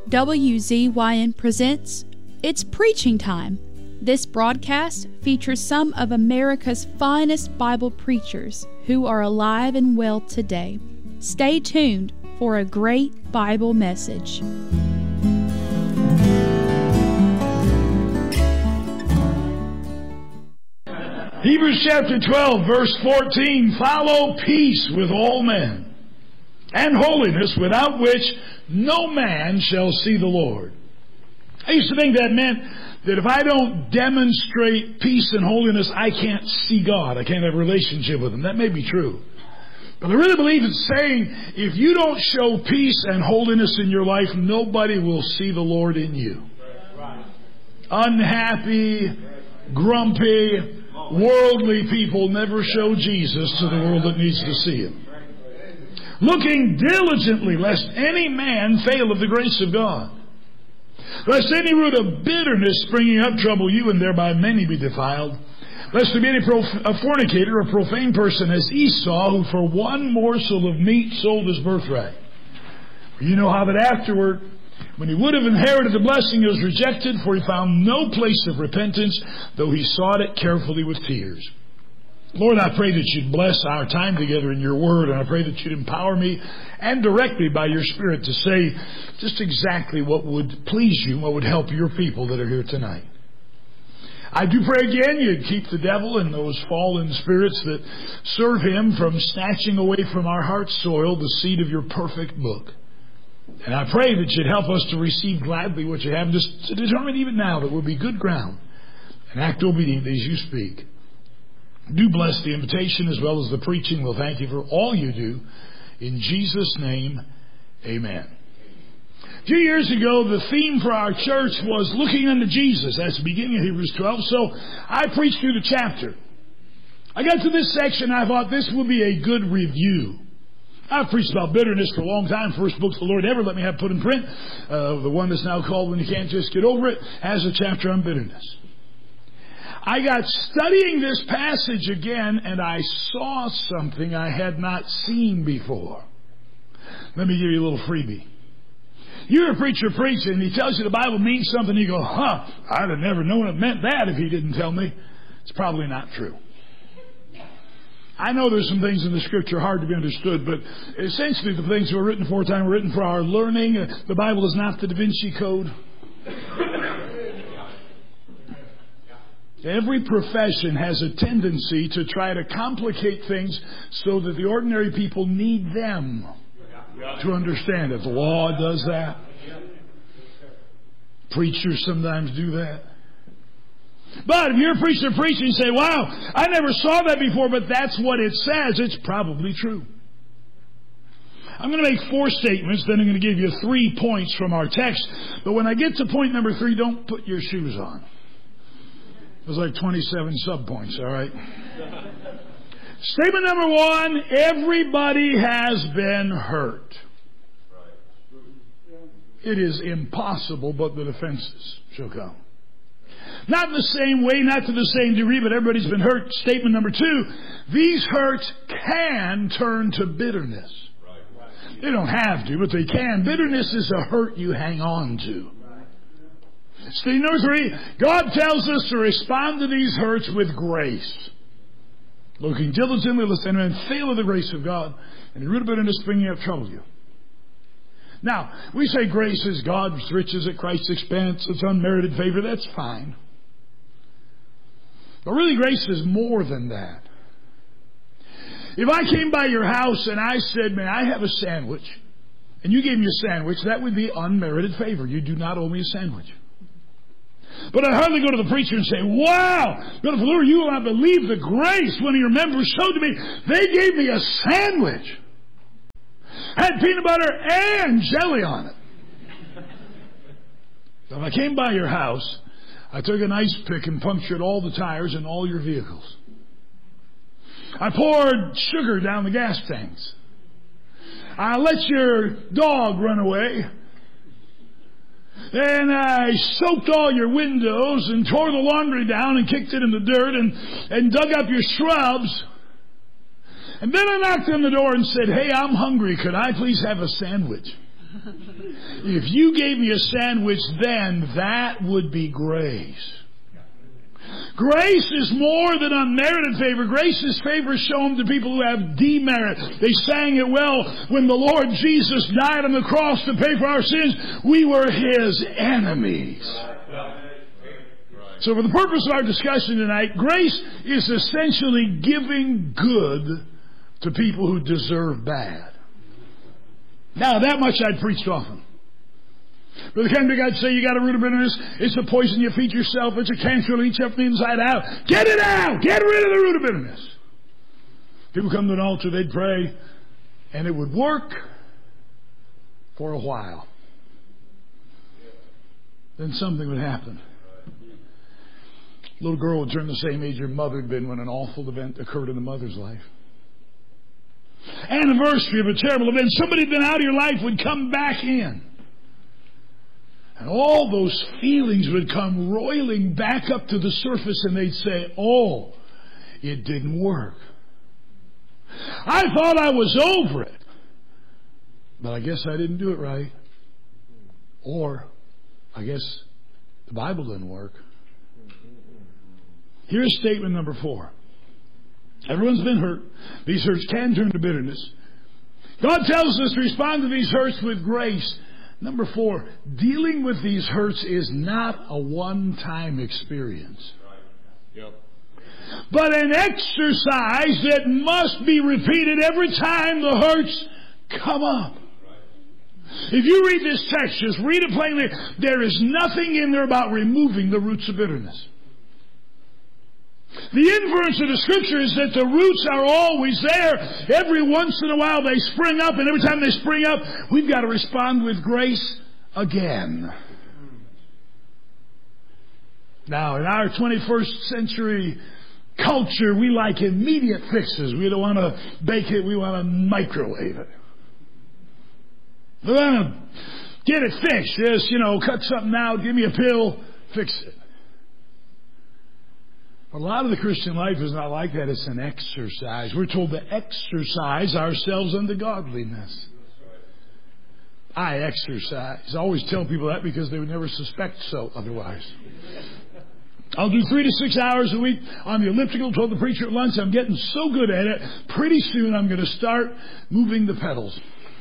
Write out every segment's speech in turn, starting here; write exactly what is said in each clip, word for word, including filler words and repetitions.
W Z Y N presents It's Preaching Time. This broadcast features some of America's finest Bible preachers who are alive and well today. Stay tuned for a great Bible message. Hebrews chapter twelve, verse fourteen, follow peace with all men, and holiness, without which no man shall see the Lord. I used to think that meant that if I don't demonstrate peace and holiness, I can't see God. I can't have a relationship with Him. That may be true. But I really believe it's saying if you don't show peace and holiness in your life, nobody will see the Lord in you. Unhappy, grumpy, worldly people never show Jesus to the world that needs to see Him. Looking diligently, lest any man fail of the grace of God. Lest any root of bitterness springing up trouble you, and thereby many be defiled. Lest there be any prof- a fornicator or profane person as Esau, who for one morsel of meat sold his birthright. For you know how that afterward, when he would have inherited the blessing, he was rejected, for he found no place of repentance, though he sought it carefully with tears. Lord, I pray that You'd bless our time together in Your Word, and I pray that You'd empower me and direct me by Your Spirit to say just exactly what would please You, what would help Your people that are here tonight. I do pray again You'd keep the devil and those fallen spirits that serve him from snatching away from our heart soil the seed of Your perfect book. And I pray that You'd help us to receive gladly what You have, just to determine even now that we'll be good ground and act obediently as You speak. Do bless the invitation as well as the preaching. We'll thank You for all You do. In Jesus' name, amen. A few years ago, the theme for our church was looking unto Jesus. That's the beginning of Hebrews twelve. So I preached through the chapter. I got to this section, I thought this would be a good review. I've preached about bitterness for a long time. First book the Lord ever let me have put in print. Uh, the one that's now called When You Can't Just Get Over It has a chapter on bitterness. I got studying this passage again, and I saw something I had not seen before. Let me give you a little freebie. You hear a preacher preach, and he tells you the Bible means something, and you go, huh, I'd have never known it meant that if he didn't tell me. It's probably not true. I know there's some things in the Scripture hard to be understood, but essentially the things that were written for time were written for our learning. The Bible is not the Da Vinci Code. Every profession has a tendency to try to complicate things so that the ordinary people need them to understand it. The law does that. Preachers sometimes do that. But if you're a preacher preaching and say, wow, I never saw that before, but that's what it says, it's probably true. I'm going to make four statements, then I'm going to give you three points from our text. But when I get to point number three, don't put your shoes on. There's like twenty-seven subpoints, all right? Statement number one, everybody has been hurt. It is impossible but that offenses shall come. Not in the same way, not to the same degree, but everybody's been hurt. Statement number two, these hurts can turn to bitterness. They don't have to, but they can. Bitterness is a hurt you hang on to. Statement number three, God tells us to respond to these hurts with grace. Looking diligently, lest any man fail of the grace of God, and the root of bitterness bringing up trouble you. Now, we say grace is God's riches at Christ's expense. It's unmerited favor. That's fine. But really, grace is more than that. If I came by your house and I said, may I have a sandwich? And you gave me a sandwich, that would be unmerited favor. You do not owe me a sandwich. But I'd hardly go to the preacher and say, wow, Brother Fuller, you will not believe the grace one of your members showed to me. They gave me a sandwich. Had peanut butter and jelly on it. So if I came by your house, I took an ice pick and punctured all the tires in all your vehicles. I poured sugar down the gas tanks. I let your dog run away. And I soaked all your windows and tore the laundry down and kicked it in the dirt and, and dug up your shrubs. And then I knocked on the door and said, hey, I'm hungry. Could I please have a sandwich? If you gave me a sandwich then, that would be grace. Grace is more than unmerited favor. Grace is favor shown to people who have demerit. They sang it well. When the Lord Jesus died on the cross to pay for our sins, we were His enemies. So for the purpose of our discussion tonight, grace is essentially giving good to people who deserve bad. Now, that much I'd preached often. Brother Kendrick, I'd say you got a root of bitterness. It's a poison you feed yourself. It's a cancer that eats up from the inside out. Get it out! Get rid of the root of bitterness. People come to an altar, they'd pray, and it would work for a while. Then something would happen. A little girl would turn the same age her mother had been when an awful event occurred in the mother's life. Anniversary of a terrible event. Somebody who'd been out of your life would come back in. And all those feelings would come roiling back up to the surface, and they'd say, oh, it didn't work. I thought I was over it, but I guess I didn't do it right. Or, I guess the Bible didn't work. Here's statement number four. Everyone's been hurt. These hurts can turn to bitterness. God tells us to respond to these hurts with grace. Number four, dealing with these hurts is not a one-time experience. Yep. But an exercise that must be repeated every time the hurts come up. If you read this text, just read it plainly. There is nothing in there about removing the roots of bitterness. The inference of the Scripture is that the roots are always there. Every once in a while they spring up, and every time they spring up, we've got to respond with grace again. Now, in our twenty-first century culture, we like immediate fixes. We don't want to bake it, we want to microwave it. We want to get it fixed. Just, you know, cut something out, give me a pill, fix it. A lot of the Christian life is not like that. It's an exercise. We're told to exercise ourselves unto godliness. I exercise. I always tell people that because they would never suspect so otherwise. I'll do three to six hours a week on the elliptical. Told the preacher at lunch, I'm getting so good at it, pretty soon I'm going to start moving the pedals.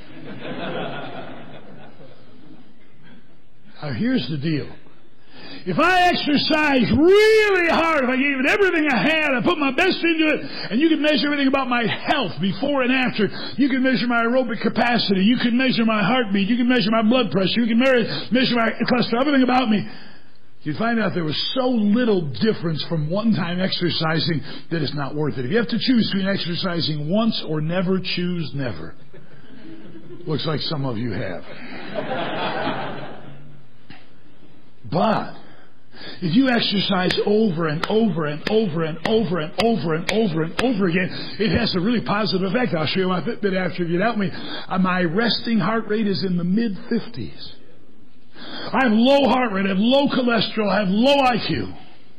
Now here's the deal. If I exercise really hard, if I gave it everything I had, I put my best into it, and you can measure everything about my health before and after. You can measure my aerobic capacity. You can measure my heartbeat. You can measure my blood pressure. You can measure my cholesterol, everything about me. You'd find out there was so little difference from one-time exercising that it's not worth it. If you have to choose between exercising once or never, choose never. Looks like some of you have. But if you exercise over and over and over and over and over and over and over again, it has a really positive effect. I'll show you my Fitbit after if you'd help me. Uh, my resting heart rate is in the mid fifties. I have low heart rate, I have low cholesterol, I have low I Q.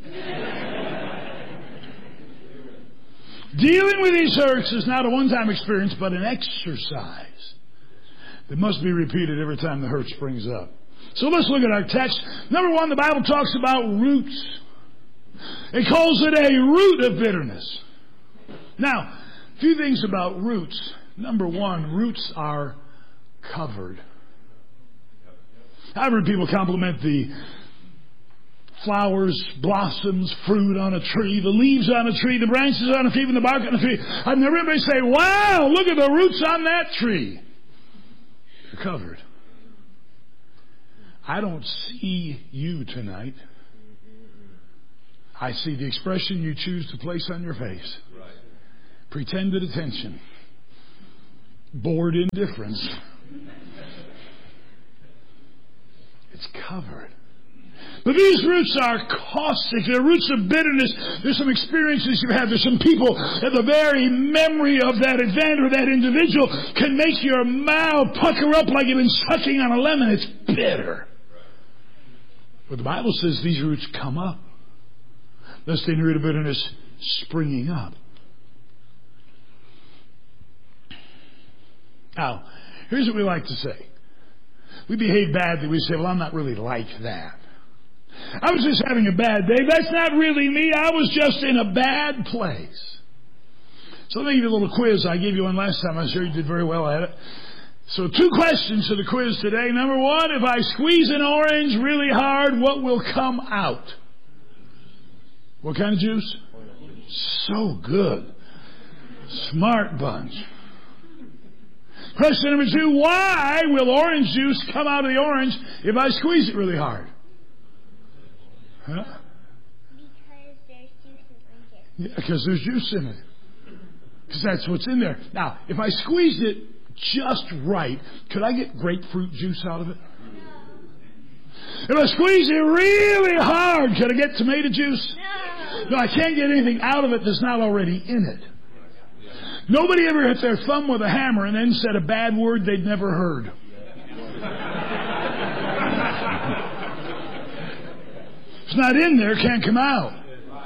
Dealing with these hurts is not a one-time experience, but an exercise that must be repeated every time the hurt springs up. So let's look at our text. Number one, the Bible talks about roots. It calls it a root of bitterness. Now, a few things about roots. Number one, roots are covered. I've heard people compliment the flowers, blossoms, fruit on a tree, the leaves on a tree, the branches on a tree, and the bark on a tree. I've never heard anybody say, wow, look at the roots on that tree. They're covered. I don't see you tonight. I see the expression you choose to place on your face. Right. Pretended attention. Bored indifference. It's covered. But these roots are caustic. They're roots of bitterness. There's some experiences you've had. There's some people that the very memory of that event or that individual can make your mouth pucker up like you've been sucking on a lemon. It's bitter. But the Bible says these roots come up. Thus the root of bitterness springing up. Now, here's what we like to say. we behave badly. We say, well, I'm not really like that. I was just having a bad day. That's not really me. I was just in a bad place. So let me give you a little quiz. I gave you one last time. I'm sure you did very well at it. So two questions to the quiz today. Number one, if I squeeze an orange really hard, what will come out? What kind of juice? So good. Smart bunch. Question number two, why will orange juice come out of the orange if I squeeze it really hard? Huh? Because there's juice in oranges. Yeah, because there's juice in it. Because that's what's in there. Now, if I squeezed it just right, could I get grapefruit juice out of it? If I squeeze it really hard, could I get tomato juice? No. No, I can't get anything out of it that's not already in it. Nobody ever hit their thumb with a hammer and then said a bad word they'd never heard. It's not in there, can't come out.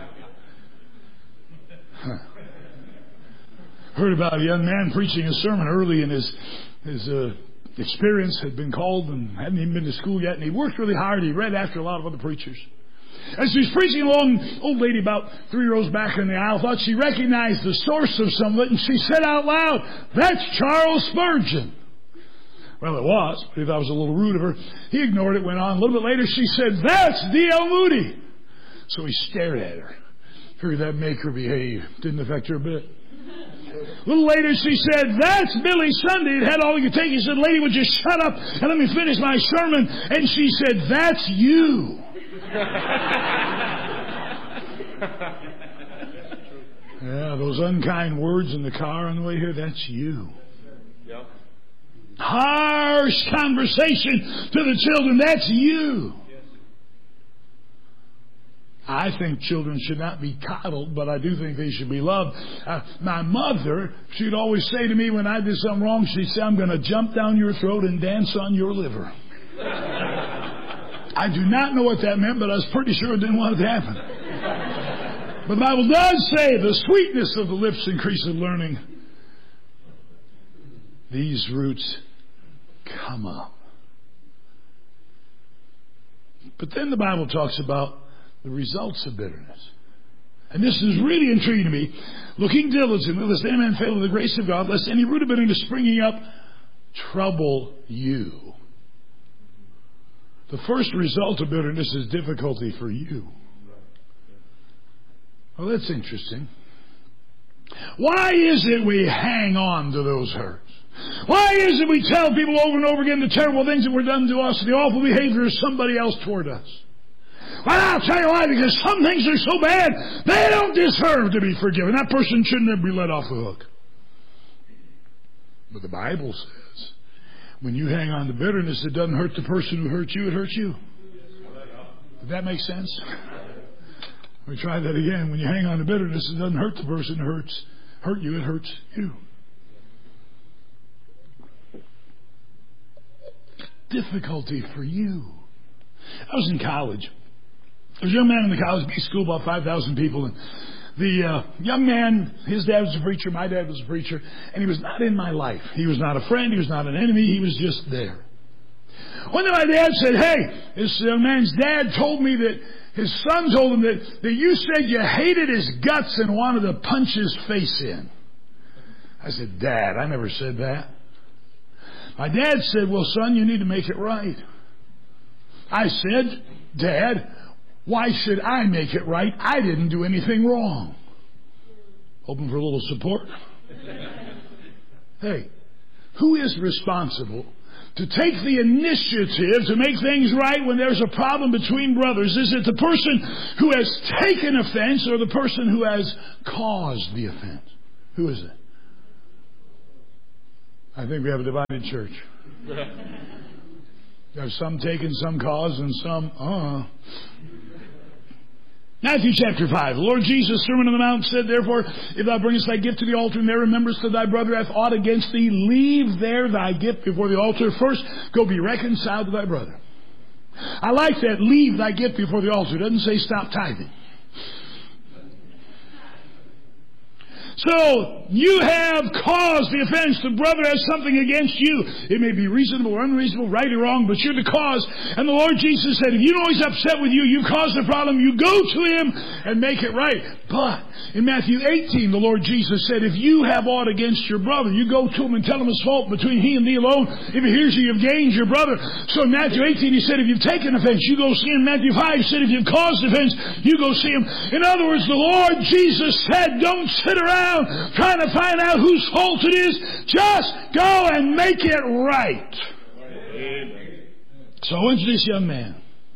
Huh. Heard about a young man preaching a sermon early in his his uh, experience, had been called and hadn't even been to school yet, and he worked really hard. He read after a lot of other preachers. As he was preaching along, an old lady about three rows back in the aisle thought she recognized the source of some of it, and she said out loud, "That's Charles Spurgeon." Well, it was, but he thought it was a little rude of her. He ignored it, went on. A little bit later, she said, "That's D L Moody." So he stared at her. Heard that make her behave. Didn't affect her a bit. A little later, she said, "That's Billy Sunday." It had all he could take. He said, "Lady, would you shut up and let me finish my sermon?" And she said, "That's you." Yeah, those unkind words in the car on the way here, that's you. Yep. Harsh conversation to the children, that's you. Yes. I think children should not be coddled, but I do think they should be loved. Uh, my mother, she'd always say to me when I did something wrong, she'd say, "I'm going to jump down your throat and dance on your liver." I do not know what that meant, but I was pretty sure I didn't want it to happen. But the Bible does say the sweetness of the lips increases learning. These roots come up. But then the Bible talks about the results of bitterness. And this is really intriguing to me. Looking diligently, lest any man fail of the grace of God, lest any root of bitterness springing up trouble you. The first result of bitterness is difficulty for you. Well, that's interesting. Why is it we hang on to those hurts? Why is it we tell people over and over again the terrible things that were done to us, the awful behavior of somebody else toward us? Well, I'll tell you why, because some things are so bad, they don't deserve to be forgiven. That person shouldn't ever be let off the hook. But the Bible says, when you hang on to bitterness, it doesn't hurt the person who hurt you, it hurts you. Does that make sense? Let me try that again. When you hang on to bitterness, it doesn't hurt the person who hurts, hurt you, it hurts you. Difficulty for you. I was in college. There was a young man in the college school, about five thousand people, and the uh, young man, his dad was a preacher, my dad was a preacher, and he was not in my life. He was not a friend, he was not an enemy, he was just there. One day my dad said, "Hey, this young man's dad told me that his son told him that, that you said you hated his guts and wanted to punch his face in." I said, "Dad, I never said that." My dad said, "Well, son, you need to make it right." I said, "Dad, why should I make it right? I didn't do anything wrong." Hoping for a little support. Hey, who is responsible to take the initiative to make things right when there's a problem between brothers? Is it the person who has taken offense or the person who has caused the offense? Who is it? I think we have a divided church. There's some taking, some cause, and some, uh. Matthew chapter five. The Lord Jesus, Sermon on the Mount, said, "Therefore, if thou bringest thy gift to the altar, and there rememberest that thy brother hath aught against thee, leave there thy gift before the altar. First, go be reconciled to thy brother." I like that, leave thy gift before the altar. It doesn't say stop tithing. It So you have caused the offense. The brother has something against you. It may be reasonable or unreasonable, right or wrong, but you're the cause. And the Lord Jesus said, if you know He's upset with you, you caused the problem, you go to Him and make it right. But in Matthew eighteen, the Lord Jesus said, if you have aught against your brother, you go to him and tell him his fault between he and thee alone. If he hears you, you've gained your brother. So in Matthew eighteen, He said, if you've taken offense, you go see him. Matthew five, He said, if you've caused offense, you go see him. In other words, the Lord Jesus said, don't sit around trying to find out whose fault it is. Just go and make it right. Amen. So I went to this young man.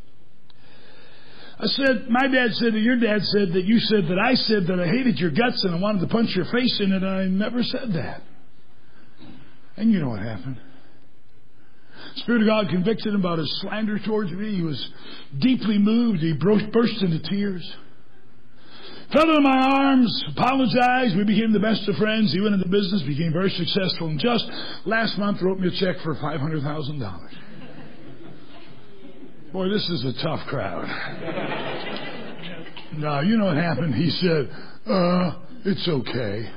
I said, my dad said that your dad said that you said that I said that I hated your guts and I wanted to punch your face in it, and I never said that. And you know what happened. The Spirit of God convicted him about his slander towards me. He was deeply moved. He burst into tears. Fell into my arms, apologized. We became the best of friends. He went into business, became very successful, and just last month wrote me a check for five hundred thousand dollars. Boy, this is a tough crowd. Now, you know what happened? He said, uh, it's okay.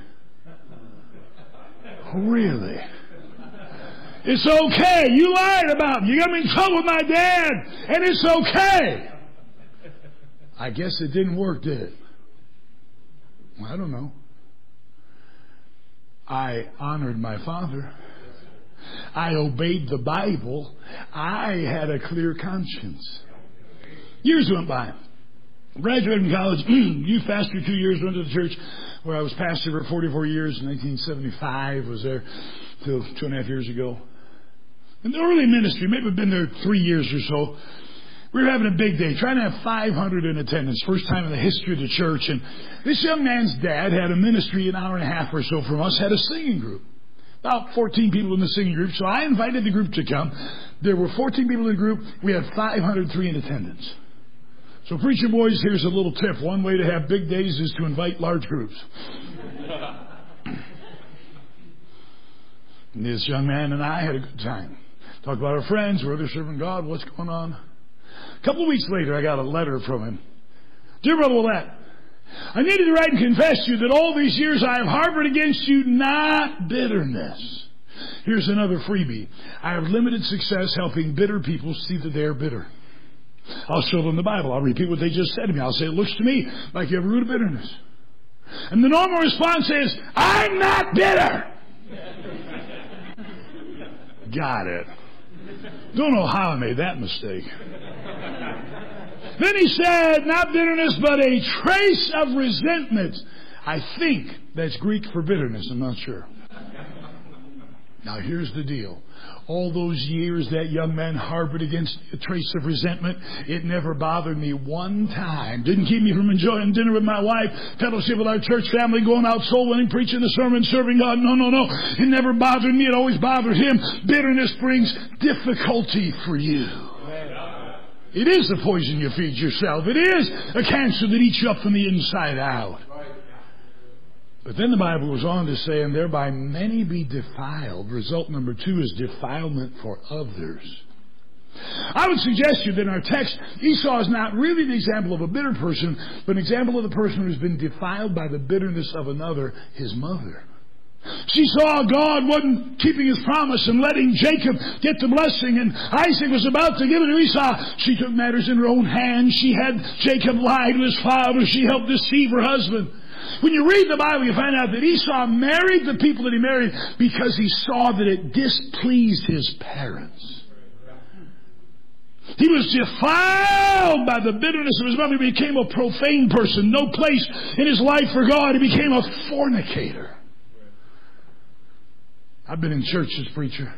Really? It's okay. You lied about me. You got me in trouble with my dad, and it's okay. I guess it didn't work, did it? I don't know. I honored my father. I obeyed the Bible. I had a clear conscience. Years went by. Graduated from college, youth pastor, two years, went to the church where I was pastor for forty-four years. In nineteen seventy-five, was there till two and a half years ago. In the early ministry, maybe I've been there three years or so. We were having a big day, trying to have five hundred in attendance, first time in the history of the church. And this young man's dad had a ministry an hour and a half or so from us, had a singing group. About fourteen people in the singing group, so I invited the group to come. There were fourteen people in the group. We had five hundred three in attendance. So preacher boys, here's a little tip. One way to have big days is to invite large groups. And this young man and I had a good time. Talked about our friends, where they're serving God, what's going on. A couple of weeks later, I got a letter from him. Dear Brother Willett, I needed to write and confess to you that all these years I have harbored against you not bitterness. Here's another freebie. I have limited success helping bitter people see that they are bitter. I'll show them the Bible. I'll repeat what they just said to me. I'll say, it looks to me like you have a root of bitterness. And the normal response is, I'm not bitter. Got it. Don't know how I made that mistake. Then he said, not bitterness, but a trace of resentment. I think that's Greek for bitterness. I'm not sure. Now, here's the deal. All those years that young man harbored against a trace of resentment, it never bothered me one time. Didn't keep me from enjoying dinner with my wife, fellowship with our church family, going out soul winning, preaching the sermon, serving God. No, no, no. It never bothered me. It always bothered him. Bitterness brings difficulty for you. It is the poison you feed yourself. It is a cancer that eats you up from the inside out. But then the Bible goes on to say, and thereby many be defiled. Result number two is defilement for others. I would suggest to you that in our text, Esau is not really the example of a bitter person, but an example of the person who's been defiled by the bitterness of another, his mother. She saw God wasn't keeping His promise and letting Jacob get the blessing, and Isaac was about to give it to Esau. She took matters in her own hands. She had Jacob lie to his father. She helped deceive her husband. When you read the Bible, you find out that Esau married the people that he married because he saw that it displeased his parents. He was defiled by the bitterness of his mother. He became a profane person. No place in his life for God. He became a fornicator. I've been in churches, preacher.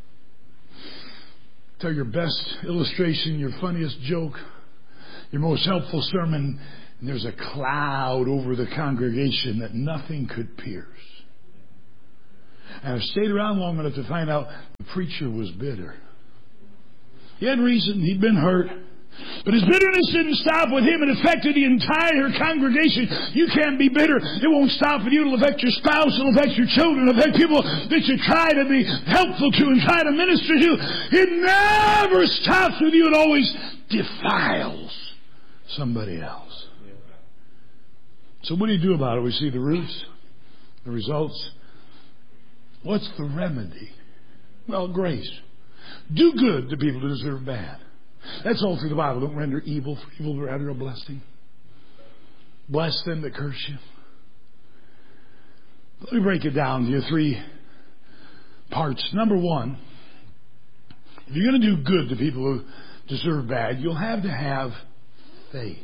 Tell your best illustration, your funniest joke, your most helpful sermon, and there's a cloud over the congregation that nothing could pierce. And I've stayed around long enough to find out the preacher was bitter. He had reason. He'd been hurt. But his bitterness didn't stop with him. It affected the entire congregation. You can't be bitter. It won't stop with you. It'll affect your spouse. It'll affect your children. It'll affect people that you try to be helpful to and try to minister to. It never stops with you. It always defiles somebody else. So what do you do about it? We see the roots. The results? What's the remedy? Well, grace. Do good to people who deserve bad. That's all through the Bible. Don't render evil for evil, but rather a blessing. Bless them that curse you. Let me break it down to you three parts. Number one, if you're going to do good to people who deserve bad, you'll have to have faith.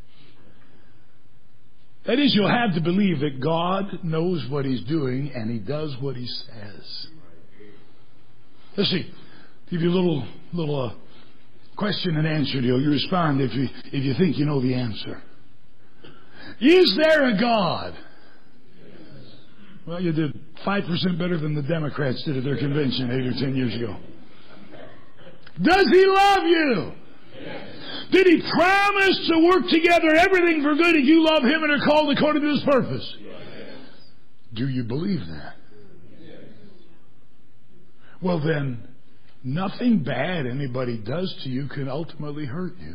That is, you'll have to believe that God knows what He's doing and He does what He says. Let's see. Give you a little little uh, question and answer deal. You respond if you if you think you know the answer. Is there a God? Well, you did five percent better than the Democrats did at their convention eight or ten years ago. Does He love you? Yes. Did He promise to work together everything for good if you love Him and are called according to His purpose? Yes. Do you believe that? Yes. Well then, nothing bad anybody does to you can ultimately hurt you.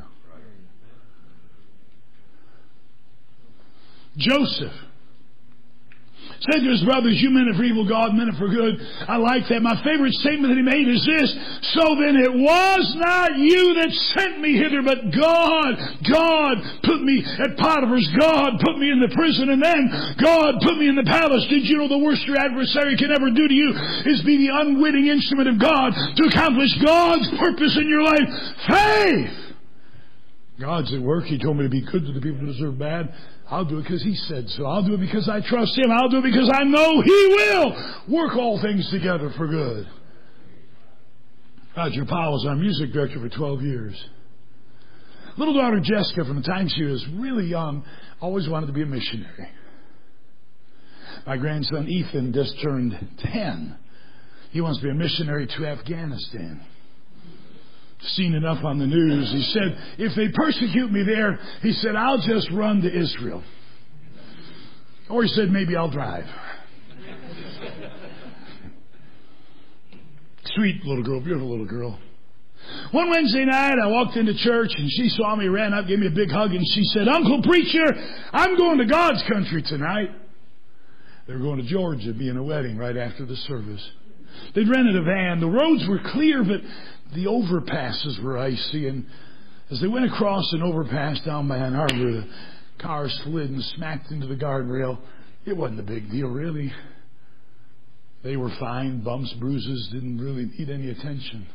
Joseph said to his brothers, you meant it for evil, God meant it for good. I like that. My favorite statement that he made is this: so then it was not you that sent me hither, but God. God put me at Potiphar's. God put me in the prison, and then God put me in the palace. Did you know the worst your adversary can ever do to you is be the unwitting instrument of God to accomplish God's purpose in your life? Faith! God's at work. He told me to be good to the people who deserve bad. I'll do it because He said so. I'll do it because I trust Him. I'll do it because I know He will work all things together for good. Roger Powell was our music director for twelve years. Little daughter Jessica, from the time she was really young, always wanted to be a missionary. My grandson Ethan just turned ten. He wants to be a missionary to Afghanistan. Seen enough on the news. He said, if they persecute me there, he said, I'll just run to Israel. Or he said, maybe I'll drive. Sweet little girl, beautiful little girl. One Wednesday night, I walked into church, and she saw me, ran up, gave me a big hug, and she said, Uncle Preacher, I'm going to God's country tonight. They were going to Georgia, being a wedding right after the service. They'd rented a van. The roads were clear, but the overpasses were icy, and as they went across an overpass down by Ann Arbor, the car slid and smacked into the guardrail. It wasn't a big deal, really. They were fine. Bumps, bruises, didn't really need any attention.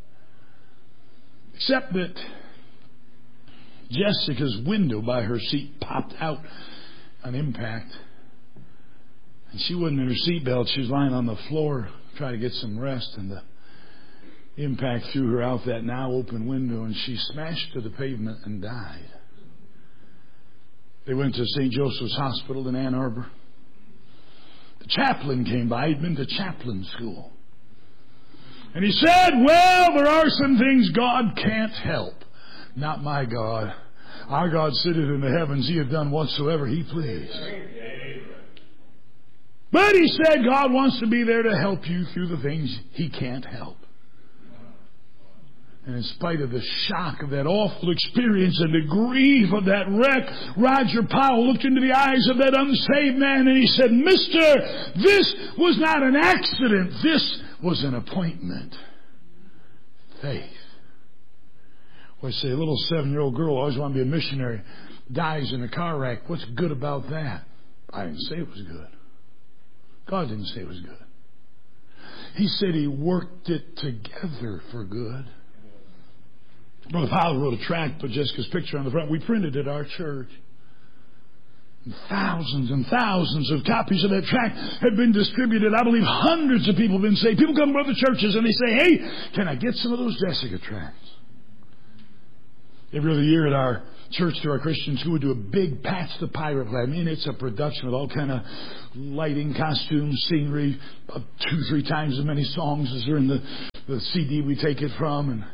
Except that Jessica's window by her seat popped out on impact. And she wasn't in her seatbelt. She was lying on the floor trying to get some rest, and the impact threw her out that now open window, and she smashed to the pavement and died. They went to Saint Joseph's Hospital in Ann Arbor. The chaplain came by. He'd been to chaplain school. And he said, well, there are some things God can't help. Not my God. Our God sitteth in the heavens. He hath done whatsoever He pleased. But he said God wants to be there to help you through the things He can't help. And in spite of the shock of that awful experience and the grief of that wreck, Roger Powell looked into the eyes of that unsaved man and he said, Mister, this was not an accident. This was an appointment. Faith. Well, I say, a little seven-year-old girl always wanted to be a missionary, dies in a car wreck. What's good about that? I didn't say it was good. God didn't say it was good. He said He worked it together for good. Brother Powell wrote a tract, put Jessica's picture on the front. We printed it at our church. And thousands and thousands of copies of that tract have been distributed. I believe hundreds of people have been saved. People come to other churches and they say, hey, can I get some of those Jessica tracts? Every other year at our church, through our Christian school, we do a big Patch the Pirate play. I mean, it's a production with all kind of lighting, costumes, scenery, about two, three times as many songs as are in the, the C D we take it from. And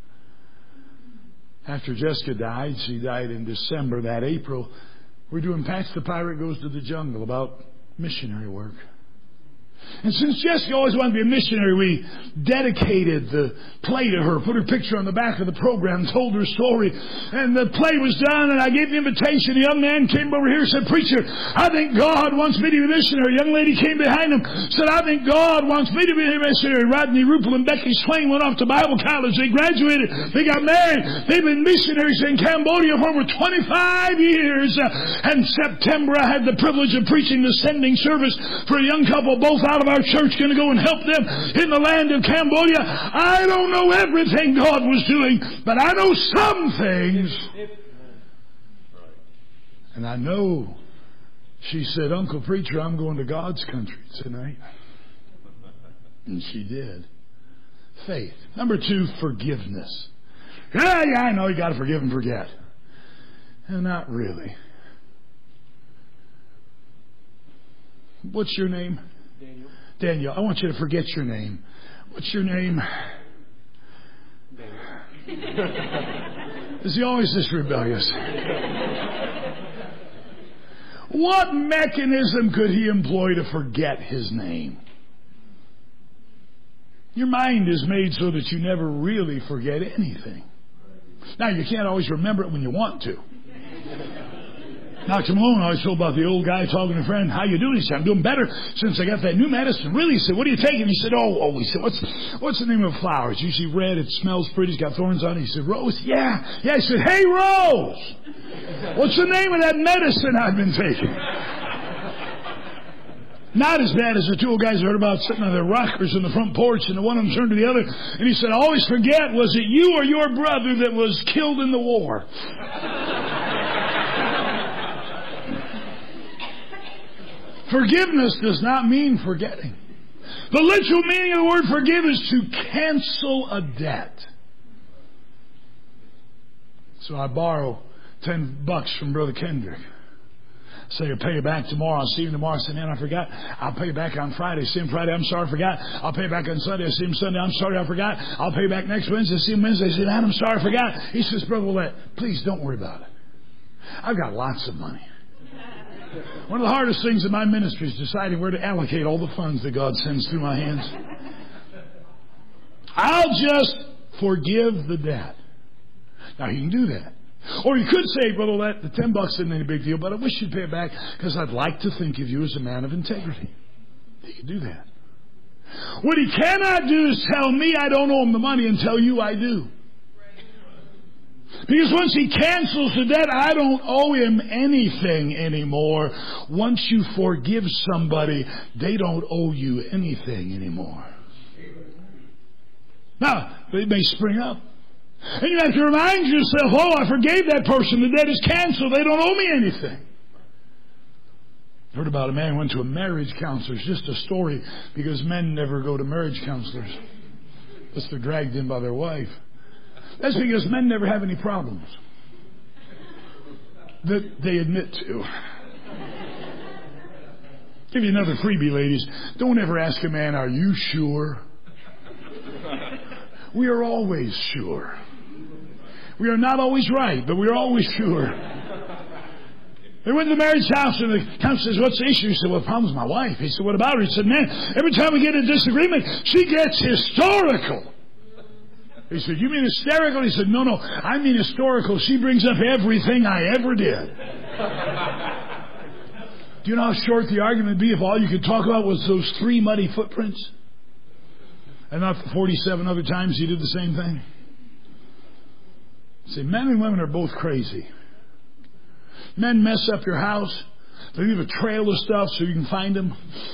after Jessica died, she died in December, that April, we're doing Patch the Pirate Goes to the Jungle, about missionary work. And since Jessica always wanted to be a missionary, we dedicated the play to her, put her picture on the back of the program, told her story. And the play was done, and I gave the invitation. A young man came over here and said, "Preacher, I think God wants me to be a missionary." A young lady came behind him, said, "I think God wants me to be a missionary." Rodney Ruppel and Becky Swain went off to Bible college. They graduated. They got married. They've been missionaries in Cambodia for over twenty-five years. And September, I had the privilege of preaching the sending service for a young couple, both out of our church, going to go and help them in the land of Cambodia. I don't know everything God was doing, but I know some things. And I know, she said, "Uncle Preacher, I'm going to God's country tonight." And she did. Faith. Number two, forgiveness. Yeah, yeah, I know you got to forgive and forget. And not really. What's your name? Daniel. Daniel, I want you to forget your name. What's your name? Daniel. Is he always this rebellious? What mechanism could he employ to forget his name? Your mind is made so that you never really forget anything. Now, you can't always remember it when you want to. Doctor Malone always told about the old guy talking to a friend. "How you doing?" He said, "I'm doing better since I got that new medicine." "Really?" He said, "What are you taking?" He said, "Oh, oh." He said, What's what's the name of a flower? It's usually red. It smells pretty. It's got thorns on it." He said, "Rose." "Yeah." "Yeah." He said, "Hey, Rose, what's the name of that medicine I've been taking?" Not as bad as the two old guys I heard about sitting on their rockers in the front porch, and the one of them turned to the other, and he said, "I always forget, was it you or your brother that was killed in the war?" Forgiveness does not mean forgetting. The literal meaning of the word forgive is to cancel a debt. So I borrow ten bucks from Brother Kendrick. Say, "I'll pay you back tomorrow." I'll see him tomorrow. I say, "Man, I forgot. I'll pay you back on Friday." See him Friday. "I'm sorry, I forgot." I'll pay you back on Sunday. I see him Sunday. "I'm sorry, I forgot." I'll pay you back next Wednesday. I see him Wednesday. I say, "Man, I'm sorry, I forgot." He says, "Brother Willett, please don't worry about it. I've got lots of money." One of the hardest things in my ministry is deciding where to allocate all the funds that God sends through my hands. I'll just forgive the debt. Now, you can do that. Or you could say, "Brother, Willett, the ten bucks isn't any big deal, but I wish you'd pay it back because I'd like to think of you as a man of integrity." You can do that. What he cannot do is tell me I don't owe him the money and tell you I do. Because once he cancels the debt, I don't owe him anything anymore. Once you forgive somebody, they don't owe you anything anymore. Now, they may spring up. And you have to remind yourself, "Oh, I forgave that person. The debt is canceled. They don't owe me anything." I heard about a man who went to a marriage counselor. It's just a story because men never go to marriage counselors unless they're dragged in by their wife. That's because men never have any problems that they admit to. Give you another freebie, ladies. Don't ever ask a man, "Are you sure?" We are always sure. We are not always right, but we are always sure. They went to the marriage house, and the counselor says, "What's the issue?" He said, "Well, the problem's my wife." He said, "What about her?" He said, "Man, every time we get in a disagreement, she gets historical." He said, "You mean hysterical?" He said, "No, no, I mean historical. She brings up everything I ever did." Do you know how short the argument would be if all you could talk about was those three muddy footprints? And not forty-seven other times he did the same thing? See, men and women are both crazy. Men mess up your house. They leave a trail of stuff so you can find them.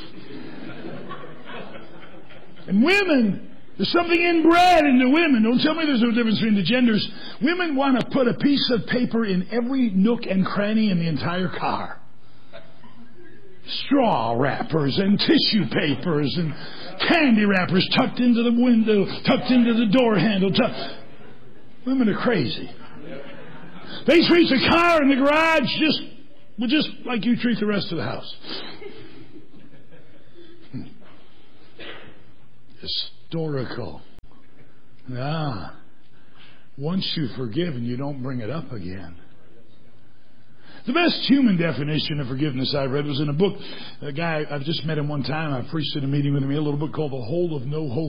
And women, there's something inbred into women. Don't tell me there's no difference between the genders. Women want to put a piece of paper in every nook and cranny in the entire car. Straw wrappers and tissue papers and candy wrappers tucked into the window, tucked into the door handle. Tucked. Women are crazy. They treat the car in the garage just, well, just like you treat the rest of the house. Historical. Ah. Once you forgive and you don't bring it up again. The best human definition of forgiveness I read was in a book. A guy, I've just met him one time. I preached at a meeting with him. He had a little book called The Whole of No Hope.